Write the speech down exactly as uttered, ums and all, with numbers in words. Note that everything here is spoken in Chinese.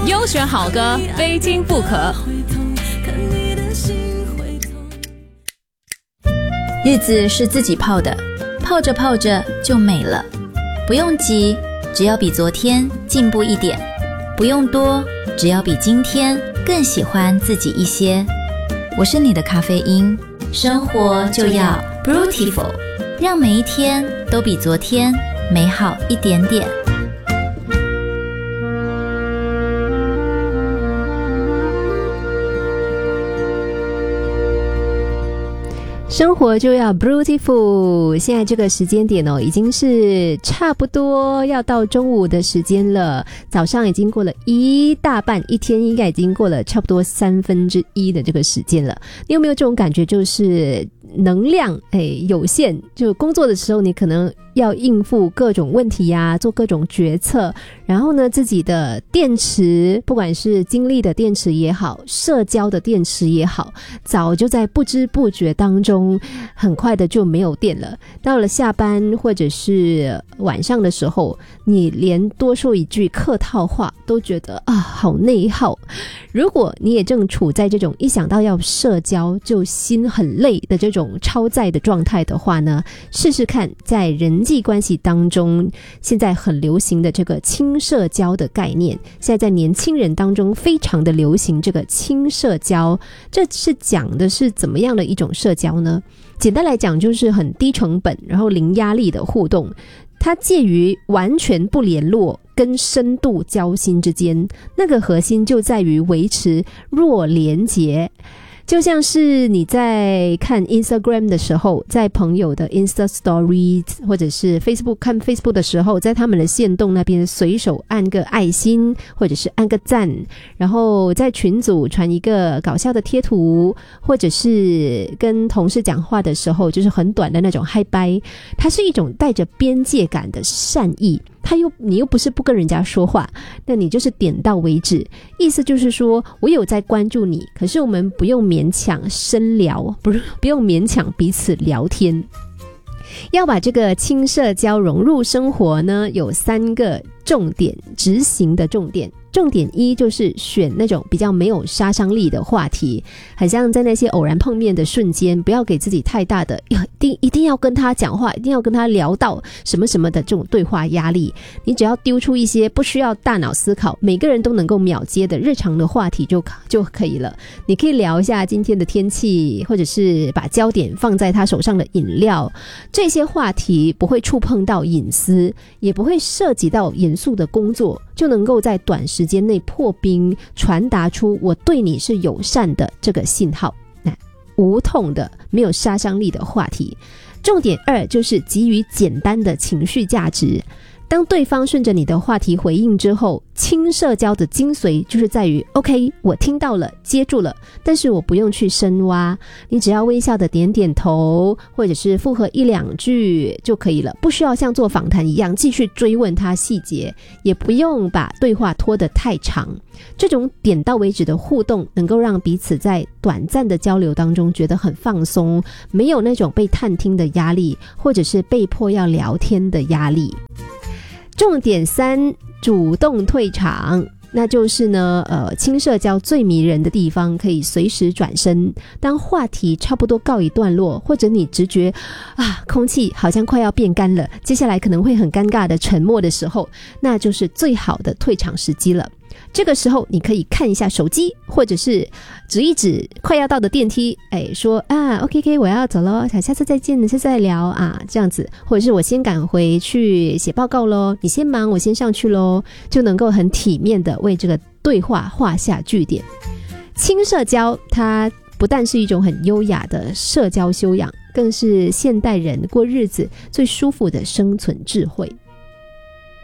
优选好歌，非听不可。 日子是自己泡的，泡着泡着就美了。不用急，只要比昨天进步一点；不用多，只要比今天更喜欢自己一些。我是你的咖啡因，生活就要 Beautiful， 让每一天都比昨天美好一点点。 生活就要 beautiful。 现在这个时间点哦，已经是差不多要到中午的时间了，早上已经过了一大半，一天应该已经过了差不多三分之一的这个时间了。你有没有这种感觉，就是能量哎有限，就工作的时候你可能要应付各种问题呀、啊，做各种决策，然后呢自己的电池，不管是精力的电池也好，社交的电池也好，早就在不知不觉当中很快的就没有电了。到了下班或者是晚上的时候，你连多说一句客套话都觉得啊好内耗。如果你也正处在这种一想到要社交就心很累的这种超载的状态的话呢，试试看在人际关系当中现在很流行的这个轻社交的概念。现在在年轻人当中非常的流行这个轻社交，这是讲的是怎么样的一种社交呢？简单来讲就是很低成本然后零压力的互动，它介于完全不联络跟深度交心之间，那个核心就在于维持弱连结。就像是你在看 Instagram 的时候，在朋友的 Insta Story 或者是 Facebook 看 Facebook 的时候，在他们的限动那边随手按个爱心或者是按个赞，然后在群组传一个搞笑的贴图，或者是跟同事讲话的时候就是很短的那种 Hi Bye， 它是一种带着边界感的善意。他又你又不是不跟人家说话，那你就是点到为止，意思就是说我有在关注你，可是我们不用勉强深聊，不是不用勉强彼此聊天。要把这个轻社交融入生活呢，有三个重点执行的重点。重点一就是选那种比较没有杀伤力的话题，很像在那些偶然碰面的瞬间，不要给自己太大的一定一定要跟他讲话，一定要跟他聊到什么什么的这种对话压力。你只要丢出一些不需要大脑思考，每个人都能够秒接的日常的话题就就可以了。你可以聊一下今天的天气，或者是把焦点放在他手上的饮料，这些话题不会触碰到隐私，也不会涉及到严肃的工作，就能够在短时间内破冰，传达出我对你是友善的这个信号。无痛的没有杀伤力的话题。重点二就是给予简单的情绪价值。当对方顺着你的话题回应之后，轻社交的精髓就是在于 OK 我听到了接住了，但是我不用去深挖，你只要微笑的点点头或者是附和一两句就可以了，不需要像做访谈一样继续追问他细节，也不用把对话拖得太长。这种点到为止的互动能够让彼此在短暂的交流当中觉得很放松，没有那种被探听的压力，或者是被迫要聊天的压力。重点三，主动退场。那就是呢，呃，轻社交最迷人的地方，可以随时转身。当话题差不多告一段落，或者你直觉啊，空气好像快要变干了，接下来可能会很尴尬的沉默的时候，那就是最好的退场时机了。这个时候你可以看一下手机，或者是指一指快要到的电梯，哎，说啊 OK OK 我要走了，下次再见，下次再聊啊，这样子，或者是我先赶回去写报告咯，你先忙我先上去咯，就能够很体面的为这个对话画下句点。轻社交它不但是一种很优雅的社交修养，更是现代人过日子最舒服的生存智慧。